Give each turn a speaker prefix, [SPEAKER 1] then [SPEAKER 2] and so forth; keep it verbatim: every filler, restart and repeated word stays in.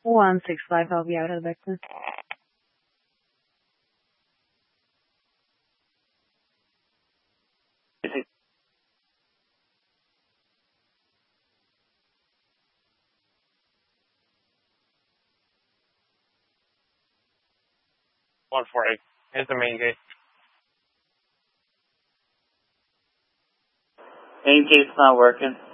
[SPEAKER 1] one six five, I'll be out of the clear.
[SPEAKER 2] one forty. Here's the main gate.
[SPEAKER 3] Main gate's not working.